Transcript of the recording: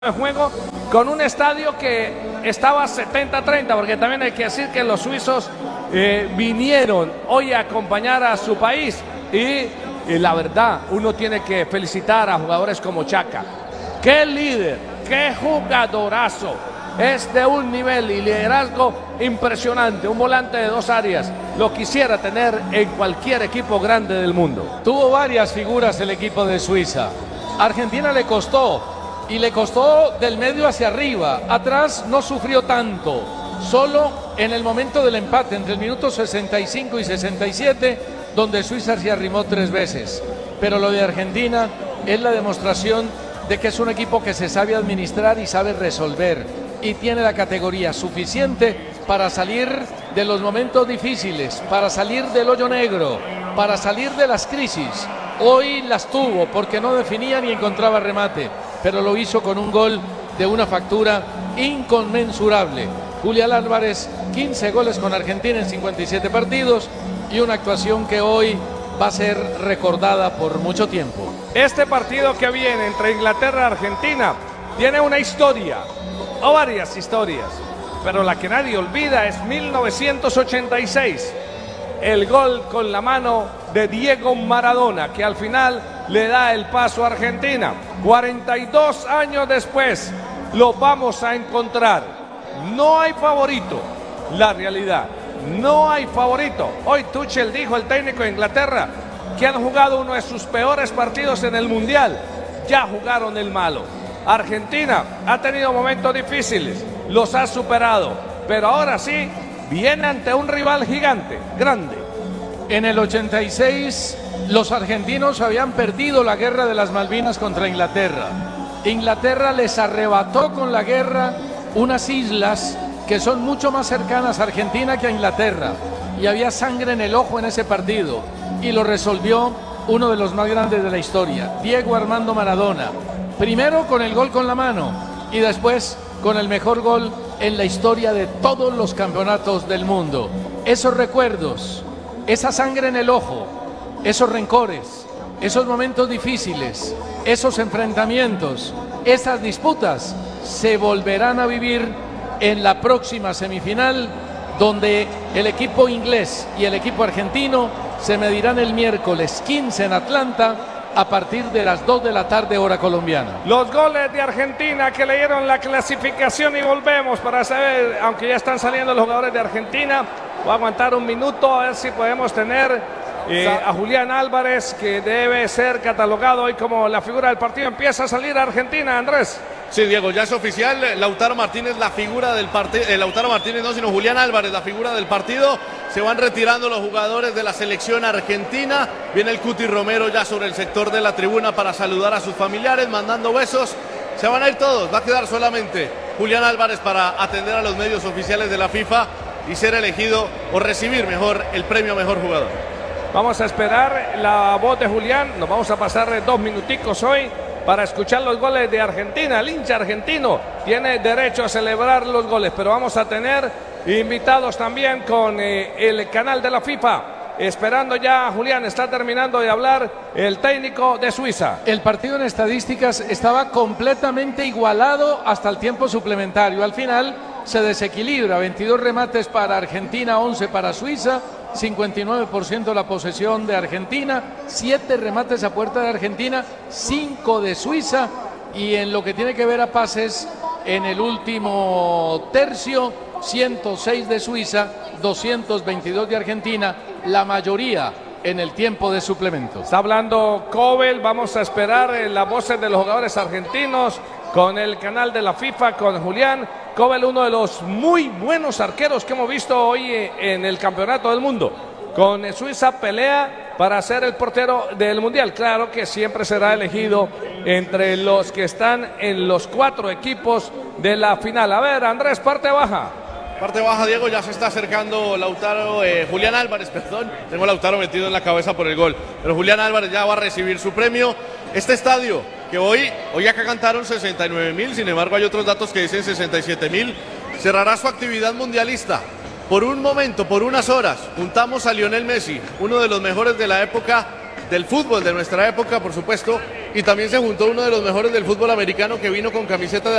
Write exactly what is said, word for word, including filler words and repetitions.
de juego con un estadio que estaba setenta a treinta, porque también hay que decir que los suizos eh, vinieron hoy a acompañar a su país y, y la verdad, uno tiene que felicitar a jugadores como Chaka. ¡Qué líder! ¡Qué jugadorazo! Es de un nivel y liderazgo impresionante, un volante de dos áreas. Lo quisiera tener en cualquier equipo grande del mundo. Tuvo varias figuras el equipo de Suiza. Argentina le costó. Y le costó del medio hacia arriba. Atrás no sufrió tanto. Solo en el momento del empate, entre el minuto sesenta y cinco y sesenta y siete, donde Suiza se arrimó tres veces. Pero lo de Argentina es la demostración de que es un equipo que se sabe administrar y sabe resolver. Y tiene la categoría suficiente para salir de los momentos difíciles, para salir del hoyo negro, para salir de las crisis. Hoy las tuvo porque no definía ni encontraba remate, pero lo hizo con un gol de una factura inconmensurable. Julián Álvarez, quince goles con Argentina en cincuenta y siete partidos y una actuación que hoy va a ser recordada por mucho tiempo. Este partido que viene entre Inglaterra y Argentina tiene una historia, o varias historias, pero la que nadie olvida es mil novecientos ochenta y seis. El gol con la mano de Diego Maradona, que al final le da el paso a Argentina. cuarenta y dos años después lo vamos a encontrar. No hay favorito, la realidad. No hay favorito. Hoy Tuchel dijo, el técnico de Inglaterra, que han jugado uno de sus peores partidos en el Mundial. Ya jugaron el malo. Argentina ha tenido momentos difíciles, los ha superado, pero ahora sí viene ante un rival gigante, grande. En el ochenta y seis los argentinos habían perdido la guerra de las Malvinas contra Inglaterra. Inglaterra les arrebató con la guerra unas islas que son mucho más cercanas a Argentina que a Inglaterra. Y había sangre en el ojo en ese partido. Y lo resolvió uno de los más grandes de la historia, Diego Armando Maradona. Primero con el gol con la mano y después con el mejor gol en la historia de todos los campeonatos del mundo. Esos recuerdos, esa sangre en el ojo, esos rencores, esos momentos difíciles, esos enfrentamientos, esas disputas se volverán a vivir en la próxima semifinal, donde el equipo inglés y el equipo argentino se medirán el miércoles quince en Atlanta a partir de las dos de la tarde hora colombiana. Los goles de Argentina que leyeron la clasificación y volvemos para saber, aunque ya están saliendo los jugadores de Argentina. Voy a aguantar un minuto a ver si podemos tener eh, a Julián Álvarez, que debe ser catalogado hoy como la figura del partido. Empieza a salir Argentina, Andrés. Sí, Diego, ya es oficial, Lautaro Martínez la figura del partido, eh, Lautaro Martínez no, sino Julián Álvarez la figura del partido. Se van retirando los jugadores de la selección argentina. Viene el Cuti Romero ya sobre el sector de la tribuna para saludar a sus familiares, mandando besos. Se van a ir todos, va a quedar solamente Julián Álvarez para atender a los medios oficiales de la FIFA y ser elegido o recibir mejor el premio a mejor jugador. Vamos a esperar la voz de Julián, nos vamos a pasar dos minuticos hoy para escuchar los goles de Argentina. El hincha argentino tiene derecho a celebrar los goles, pero vamos a tener invitados también con eh, el canal de la FIFA. Esperando ya, Julián, está terminando de hablar el técnico de Suiza. El partido en estadísticas estaba completamente igualado hasta el tiempo suplementario. Al final se desequilibra, veintidós remates para Argentina, once para Suiza, cincuenta y nueve por ciento la posesión de Argentina, siete remates a puerta de Argentina, cinco de Suiza, y en lo que tiene que ver a pases, en el último tercio, ciento seis de Suiza, doscientos veintidós de Argentina, la mayoría en el tiempo de suplemento. Está hablando Cobel, vamos a esperar eh, las voces de los jugadores argentinos con el canal de la FIFA, con Julián Cobel, uno de los muy buenos arqueros que hemos visto hoy eh, en el campeonato del mundo. Con eh, Suiza pelea para ser el portero del Mundial. Claro que siempre será elegido entre los que están en los cuatro equipos de la final. A ver, Andrés, parte baja. Parte baja, Diego, ya se está acercando Lautaro, eh, Julián Álvarez, perdón. Tengo a Lautaro metido en la cabeza por el gol. Pero Julián Álvarez ya va a recibir su premio. Este estadio, que hoy, hoy acá cantaron sesenta y nueve mil, sin embargo hay otros datos que dicen sesenta y siete mil, cerrará su actividad mundialista. Por un momento, por unas horas, juntamos a Lionel Messi, uno de los mejores de la época del fútbol, de nuestra época, por supuesto, y también se juntó uno de los mejores del fútbol americano que vino con camiseta de